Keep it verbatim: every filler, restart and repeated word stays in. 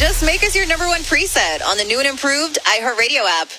Just make us your number one preset on the new and improved iHeartRadio app.